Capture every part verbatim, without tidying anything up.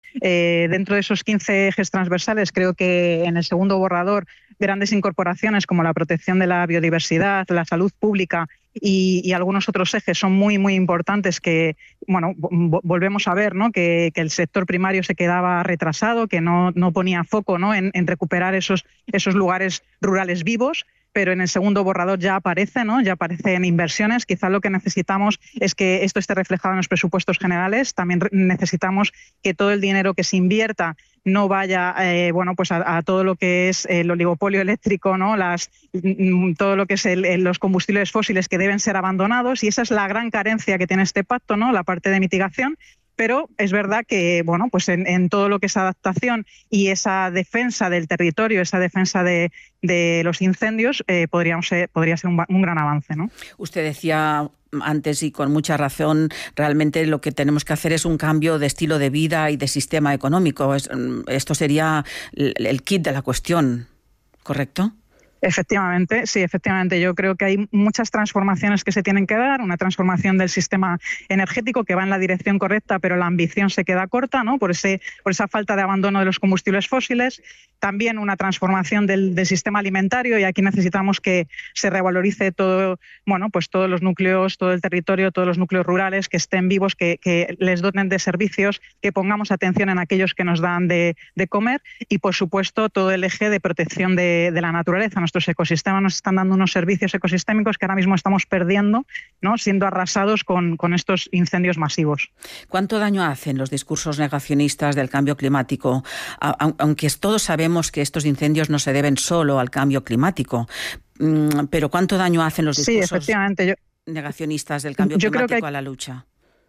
Eh, dentro de esos quince ejes transversales, creo que en el segundo borrador, grandes incorporaciones como la protección de la biodiversidad, la salud pública y, y algunos otros ejes son muy, muy importantes que, bueno, volvemos a ver, ¿no? que, que el sector primario se quedaba retrasado, que no, no ponía foco, ¿no? en, en recuperar esos, esos lugares rurales vivos. Pero en el segundo borrador ya aparece, ¿no? Ya aparecen inversiones. Quizá lo que necesitamos es que esto esté reflejado en los presupuestos generales. También necesitamos que todo el dinero que se invierta no vaya eh, bueno, pues a, a todo lo que es el oligopolio eléctrico, ¿no? Las, todo lo que es el, el, los combustibles fósiles que deben ser abandonados. Y esa es la gran carencia que tiene este pacto, ¿no? La parte de mitigación. Pero es verdad que, bueno, pues en, en todo lo que es adaptación y esa defensa del territorio, esa defensa de, de los incendios, eh, podríamos ser, podría ser un, un gran avance, ¿no? Usted decía antes, y con mucha razón, realmente lo que tenemos que hacer es un cambio de estilo de vida y de sistema económico. Esto sería el kit de la cuestión, ¿correcto? Efectivamente, sí, efectivamente. Yo creo que hay muchas transformaciones que se tienen que dar, una transformación del sistema energético que va en la dirección correcta, pero la ambición se queda corta, ¿no? Por ese, por esa falta de abandono de los combustibles fósiles. También una transformación del, del sistema alimentario, y aquí necesitamos que se revalorice todo, bueno, pues todos los núcleos, todo el territorio, todos los núcleos rurales, que estén vivos, que, que les doten de servicios, que pongamos atención en aquellos que nos dan de, de comer, y por supuesto todo el eje de protección de, de la naturaleza. Nuestros ecosistemas nos están dando unos servicios ecosistémicos que ahora mismo estamos perdiendo, ¿no? Siendo arrasados con, con estos incendios masivos. ¿Cuánto daño hacen los discursos negacionistas del cambio climático? Aunque todos sabemos que estos incendios no se deben solo al cambio climático, pero ¿cuánto daño hacen los discursos sí, efectivamente, yo, negacionistas del cambio yo climático creo que hay... a la lucha?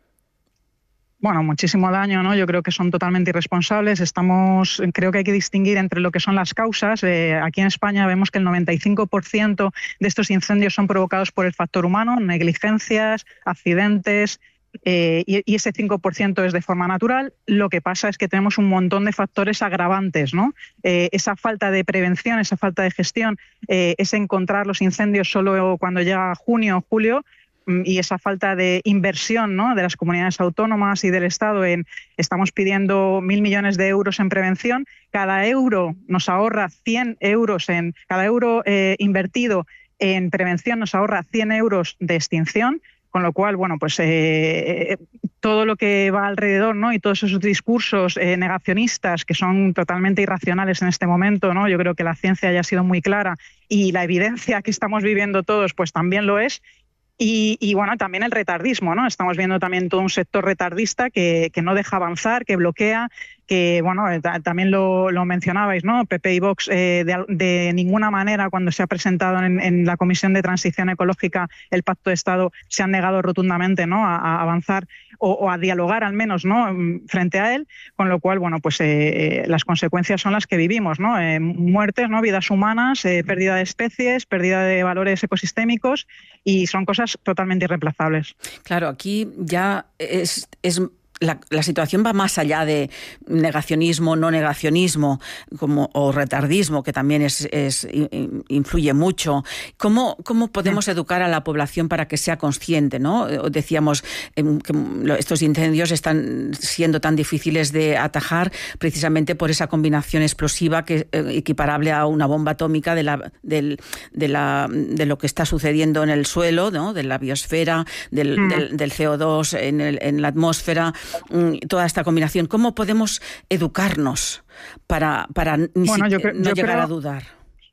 Bueno, muchísimo daño, ¿no? Yo creo que son totalmente irresponsables. Estamos, creo que hay que distinguir entre lo que son las causas. Eh, aquí en España vemos que el noventa y cinco por ciento de estos incendios son provocados por el factor humano, negligencias, accidentes, eh, y, y ese cinco por ciento es de forma natural. Lo que pasa es que tenemos un montón de factores agravantes, ¿no? Eh, esa falta de prevención, esa falta de gestión, eh, ese encontrar los incendios solo cuando llega junio o julio, y esa falta de inversión, ¿no? De las comunidades autónomas y del Estado. En, estamos pidiendo mil millones de euros en prevención. Cada euro nos ahorra cien euros, en cada euro eh, invertido en prevención nos ahorra cien euros de extinción. Con lo cual, bueno, pues eh, todo lo que va alrededor, ¿no? Y todos esos discursos eh, negacionistas que son totalmente irracionales en este momento, ¿no? Yo creo que la ciencia ya ha sido muy clara y la evidencia que estamos viviendo todos, pues también lo es. Y, y bueno, también el retardismo, ¿no? Estamos viendo también todo un sector retardista que, que no deja avanzar, que bloquea, que bueno, también lo, lo mencionabais, ¿no? P P y Vox eh, de, de ninguna manera, cuando se ha presentado en, en la Comisión de Transición Ecológica el Pacto de Estado, se han negado rotundamente, ¿no? a, a avanzar o, o a dialogar al menos, ¿no? Frente a él, con lo cual, bueno, pues eh, las consecuencias son las que vivimos, ¿no? Eh, muertes, ¿no? Vidas humanas, eh, pérdida de especies, pérdida de valores ecosistémicos, y son cosas totalmente irreemplazables. Claro, aquí ya es... es... La, la situación va más allá de negacionismo, no negacionismo, como, o retardismo, que también es, es, influye mucho. ¿Cómo, cómo podemos educar a la población para que sea consciente, ¿no? Decíamos que estos incendios están siendo tan difíciles de atajar precisamente por esa combinación explosiva que es equiparable a una bomba atómica de, la, del, de, la, de lo que está sucediendo en el suelo, ¿no? De la biosfera, del, mm. del, del C O dos en, el, en la atmósfera. Toda esta combinación. ¿Cómo podemos educarnos para, para ni bueno, si, yo creo, no yo llegar creo... a dudar?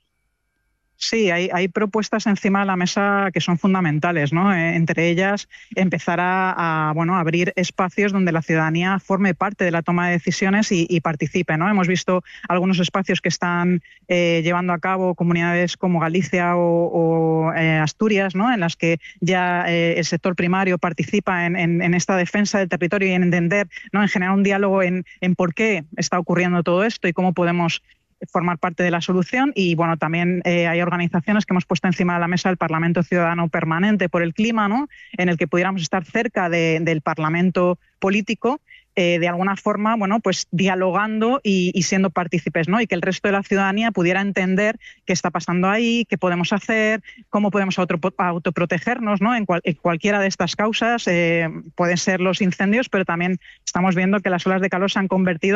Sí, hay, hay propuestas encima de la mesa que son fundamentales, ¿no? Eh, entre ellas, empezar a, a bueno, abrir espacios donde la ciudadanía forme parte de la toma de decisiones y, y participe, ¿no? Hemos visto algunos espacios que están eh, llevando a cabo comunidades como Galicia o, o eh, Asturias, ¿no? En las que ya eh, el sector primario participa en, en, en esta defensa del territorio y en entender, ¿no? En generar un diálogo en, en por qué está ocurriendo todo esto y cómo podemos formar parte de la solución. Y bueno, también eh, hay organizaciones que hemos puesto encima de la mesa el Parlamento Ciudadano Permanente por el Clima, ¿no? En el que pudiéramos estar cerca de, del Parlamento político, eh, de alguna forma, bueno, pues dialogando y, y siendo partícipes, ¿no? Y que el resto de la ciudadanía pudiera entender qué está pasando ahí, qué podemos hacer, cómo podemos auto, autoprotegernos, ¿no? En, cual, en cualquiera de estas causas, eh, pueden ser los incendios, pero también estamos viendo que las olas de calor se han convertido